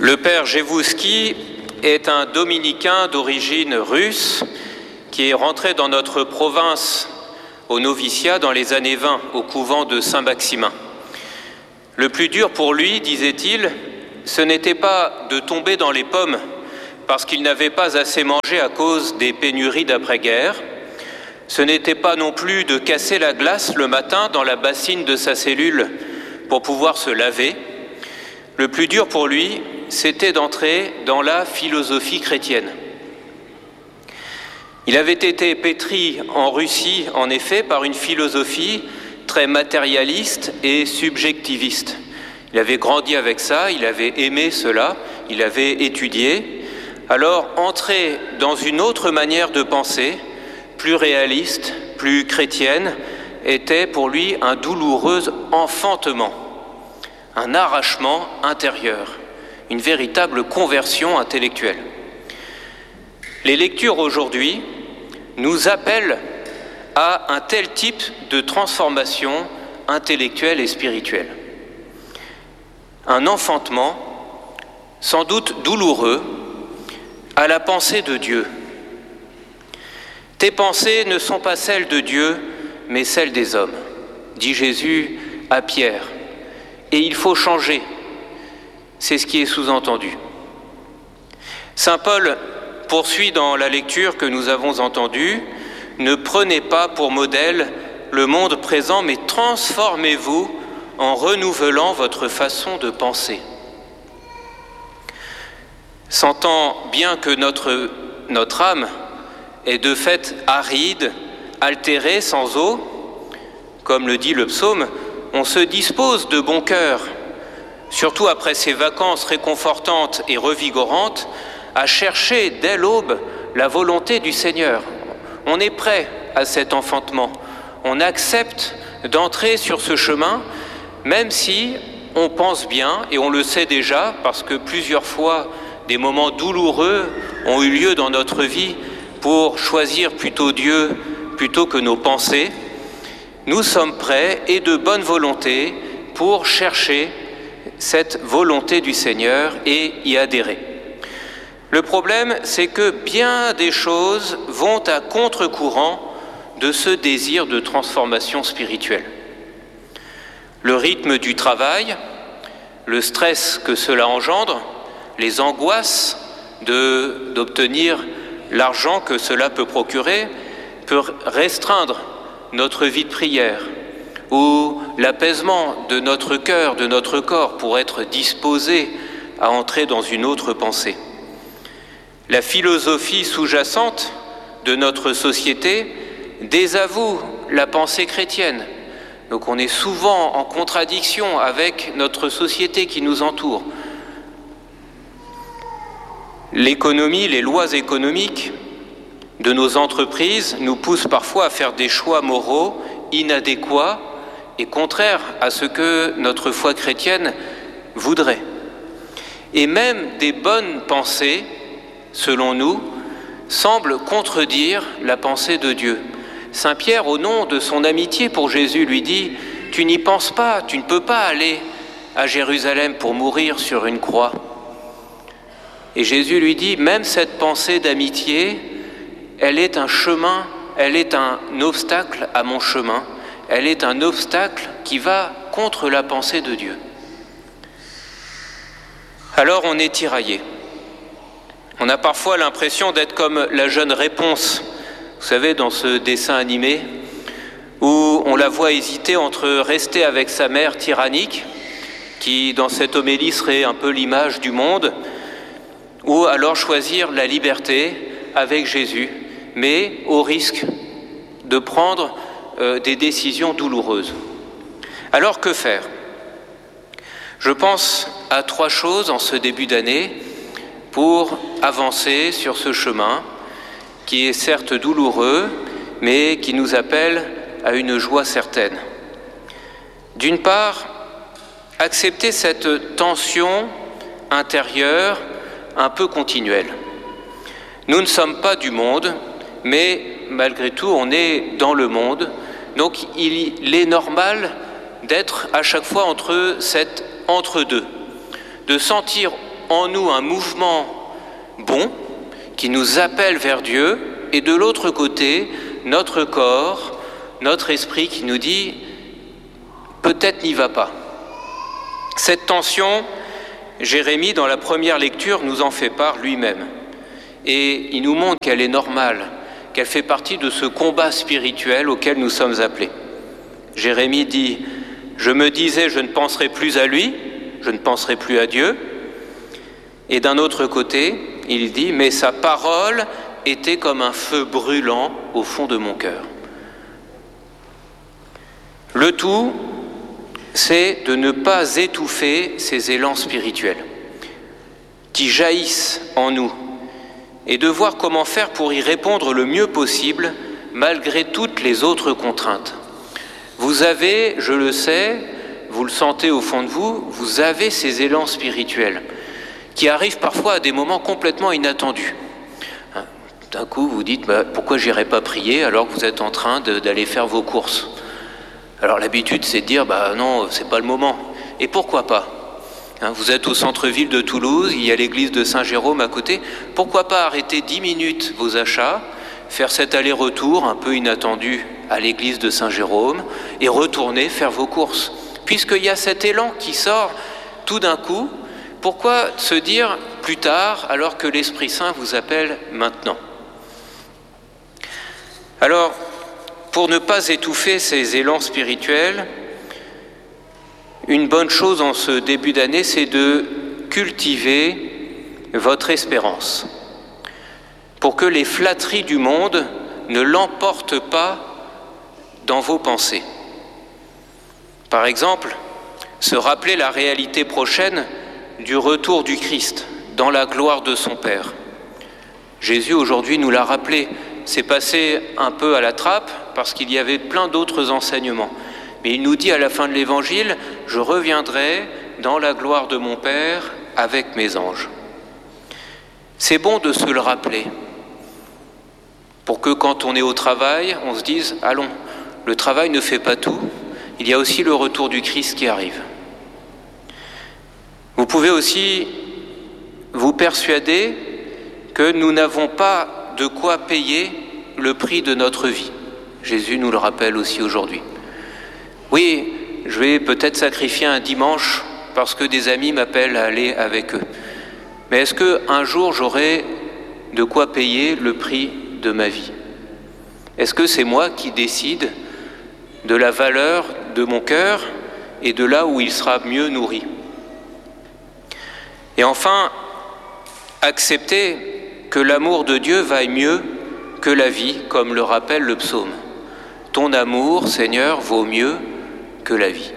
Le père Jevouski est un dominicain d'origine russe qui est rentré dans notre province au noviciat dans les années 20 au couvent de Saint-Maximin. Le plus dur pour lui, disait-il, ce n'était pas de tomber dans les pommes parce qu'il n'avait pas assez mangé à cause des pénuries d'après-guerre. Ce n'était pas non plus de casser la glace le matin dans la bassine de sa cellule pour pouvoir se laver. Le plus dur pour lui, c'était d'entrer dans la philosophie chrétienne. Il avait été pétri en Russie, en effet, par une philosophie très matérialiste et subjectiviste. Il avait grandi avec ça, il avait aimé cela, il avait étudié. Alors, entrer dans une autre manière de penser, plus réaliste, plus chrétienne, était pour lui un douloureux enfantement, un arrachement intérieur, une véritable conversion intellectuelle. Les lectures aujourd'hui nous appellent à un tel type de transformation intellectuelle et spirituelle. Un enfantement, sans doute douloureux, à la pensée de Dieu. Tes pensées ne sont pas celles de Dieu, mais celles des hommes, dit Jésus à Pierre. Et il faut changer. C'est ce qui est sous-entendu. Saint Paul poursuit dans la lecture que nous avons entendue, « Ne prenez pas pour modèle le monde présent, mais transformez-vous en renouvelant votre façon de penser. » Sentant bien que notre âme est de fait aride, altérée, sans eau, comme le dit le psaume, on se dispose de bon cœur, surtout après ces vacances réconfortantes et revigorantes, à chercher dès l'aube la volonté du Seigneur. On est prêt à cet enfantement. On accepte d'entrer sur ce chemin, même si on pense bien, et on le sait déjà, parce que plusieurs fois, des moments douloureux ont eu lieu dans notre vie pour choisir plutôt Dieu plutôt que nos pensées. Nous sommes prêts et de bonne volonté pour chercher cette volonté du Seigneur et y adhérer. Le problème, c'est que bien des choses vont à contre-courant de ce désir de transformation spirituelle. Le rythme du travail, le stress que cela engendre, les angoisses d'obtenir l'argent que cela peut procurer, peut restreindre notre vie de prière, ou l'apaisement de notre cœur, de notre corps, pour être disposé à entrer dans une autre pensée. La philosophie sous-jacente de notre société désavoue la pensée chrétienne. Donc on est souvent en contradiction avec notre société qui nous entoure. L'économie, les lois économiques de nos entreprises nous poussent parfois à faire des choix moraux inadéquats et contraires à ce que notre foi chrétienne voudrait. Et même des bonnes pensées, selon nous, semblent contredire la pensée de Dieu. Saint Pierre, au nom de son amitié pour Jésus, lui dit « Tu n'y penses pas, tu ne peux pas aller à Jérusalem pour mourir sur une croix. » Et Jésus lui dit, même cette pensée d'amitié, elle est un chemin, elle est un obstacle à mon chemin, elle est un obstacle qui va contre la pensée de Dieu. Alors on est tiraillé. On a parfois l'impression d'être comme la jeune Réponse, vous savez, dans ce dessin animé, où on la voit hésiter entre rester avec sa mère tyrannique, qui dans cette homélie serait un peu l'image du monde, ou alors choisir la liberté avec Jésus, mais au risque de prendre des décisions douloureuses. Alors que faire ? Je pense à 3 choses en ce début d'année pour avancer sur ce chemin qui est certes douloureux, mais qui nous appelle à une joie certaine. D'une part, accepter cette tension intérieure un peu continuelle. Nous ne sommes pas du monde, mais malgré tout, on est dans le monde. Donc, il est normal d'être à chaque fois entre deux, de sentir en nous un mouvement bon qui nous appelle vers Dieu, et de l'autre côté, notre corps, notre esprit qui nous dit « peut-être n'y va pas ». Cette tension, Jérémie, dans la première lecture, nous en fait part lui-même. Et il nous montre qu'elle est normale, qu'elle fait partie de ce combat spirituel auquel nous sommes appelés. Jérémie dit « Je me disais, je ne penserai plus à lui, je ne penserai plus à Dieu ». Et d'un autre côté, il dit « Mais sa parole était comme un feu brûlant au fond de mon cœur ». Le tout, c'est de ne pas étouffer ces élans spirituels qui jaillissent en nous et de voir comment faire pour y répondre le mieux possible malgré toutes les autres contraintes. Vous avez, je le sais, vous le sentez au fond de vous, vous avez ces élans spirituels qui arrivent parfois à des moments complètement inattendus. D'un coup, vous dites pourquoi j'irai pas prier alors que vous êtes en train d'aller faire vos courses. Alors l'habitude, c'est de dire non, c'est pas le moment. Et pourquoi pas ? Vous êtes au centre-ville de Toulouse, il y a l'église de Saint-Jérôme à côté. Pourquoi pas arrêter 10 minutes vos achats, faire cet aller-retour un peu inattendu à l'église de Saint-Jérôme et retourner faire vos courses ? Puisqu'il y a cet élan qui sort tout d'un coup, pourquoi se dire plus tard alors que l'Esprit Saint vous appelle maintenant ? Alors, pour ne pas étouffer ces élans spirituels, une bonne chose en ce début d'année, c'est de cultiver votre espérance, pour que les flatteries du monde ne l'emportent pas dans vos pensées. Par exemple, se rappeler la réalité prochaine du retour du Christ dans la gloire de son Père. Jésus aujourd'hui nous l'a rappelé, c'est passé un peu à la trappe parce qu'il y avait plein d'autres enseignements. Mais il nous dit à la fin de l'Évangile, « Je reviendrai dans la gloire de mon Père avec mes anges ». C'est bon de se le rappeler, pour que quand on est au travail, on se dise « Allons, le travail ne fait pas tout, il y a aussi le retour du Christ qui arrive ». Vous pouvez aussi vous persuader que nous n'avons pas de quoi payer le prix de notre vie. Jésus nous le rappelle aussi aujourd'hui. Oui, je vais peut-être sacrifier un dimanche parce que des amis m'appellent à aller avec eux. Mais est-ce qu'un jour j'aurai de quoi payer le prix de ma vie ? Est-ce que c'est moi qui décide de la valeur de mon cœur et de là où il sera mieux nourri ? Et enfin, accepter que l'amour de Dieu vaille mieux que la vie, comme le rappelle le psaume. Ton amour, Seigneur, vaut mieux que la vie.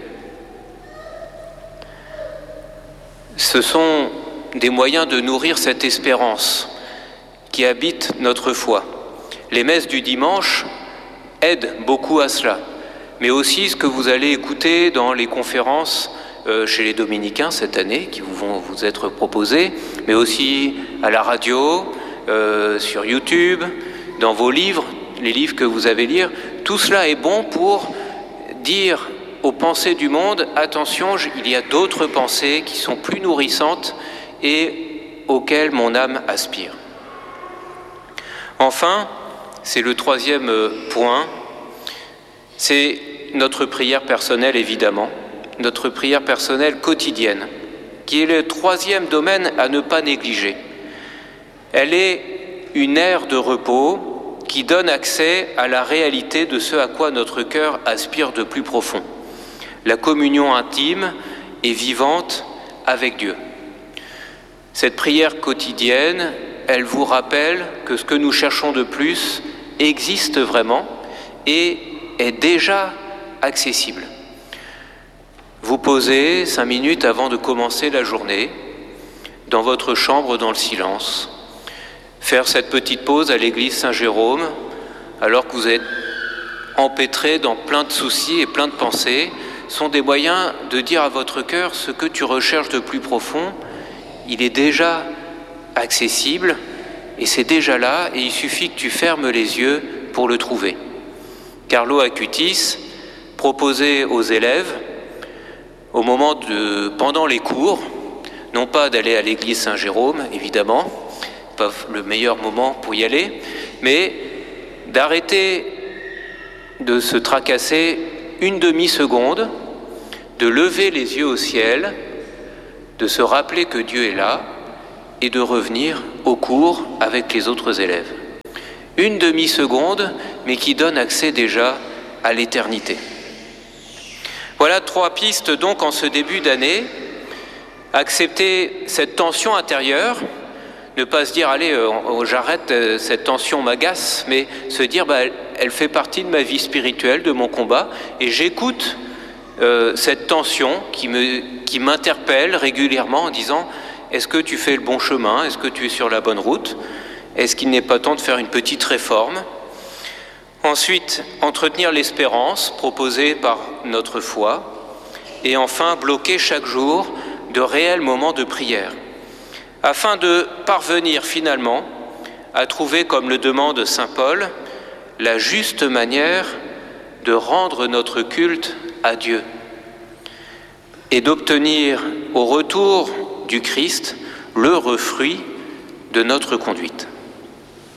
Ce sont des moyens de nourrir cette espérance qui habite notre foi. Les messes du dimanche aident beaucoup à cela, mais aussi ce que vous allez écouter dans les conférences chez les dominicains cette année, qui vont vous être proposées, mais aussi à la radio, sur YouTube, dans vos livres, les livres que vous avez lire. Tout cela est bon pour dire aux pensées du monde, attention, il y a d'autres pensées qui sont plus nourrissantes et auxquelles mon âme aspire. Enfin, c'est le troisième point, c'est notre prière personnelle évidemment, notre prière personnelle quotidienne, qui est le troisième domaine à ne pas négliger. Elle est une aire de repos qui donne accès à la réalité de ce à quoi notre cœur aspire de plus profond, la communion intime et vivante avec Dieu. Cette prière quotidienne, elle vous rappelle que ce que nous cherchons de plus existe vraiment et est déjà accessible. Vous posez 5 minutes avant de commencer la journée, dans votre chambre dans le silence, faire cette petite pause à l'église Saint-Jérôme, alors que vous êtes empêtré dans plein de soucis et plein de pensées, sont des moyens de dire à votre cœur ce que tu recherches de plus profond, il est déjà accessible et c'est déjà là et il suffit que tu fermes les yeux pour le trouver. Carlo Acutis proposait aux élèves, pendant les cours, non pas d'aller à l'église Saint-Jérôme, évidemment, pas le meilleur moment pour y aller, mais d'arrêter de se tracasser une demi-seconde, de lever les yeux au ciel, de se rappeler que Dieu est là et de revenir au cours avec les autres élèves. Une demi-seconde, mais qui donne accès déjà à l'éternité. Voilà 3 pistes donc en ce début d'année. Accepter cette tension intérieure, ne pas se dire « allez, j'arrête, cette tension m'agace », mais se dire elle fait partie de ma vie spirituelle, de mon combat, et j'écoute cette tension qui m'interpelle régulièrement en disant « est-ce que tu fais le bon chemin ? Est-ce que tu es sur la bonne route ? Est-ce qu'il n'est pas temps de faire une petite réforme ?» Ensuite, entretenir l'espérance proposée par notre foi. Et enfin, bloquer chaque jour de réels moments de prière, afin de parvenir finalement à trouver, comme le demande saint Paul, la juste manière de rendre notre culte à Dieu et d'obtenir au retour du Christ l'heureux fruit de notre conduite.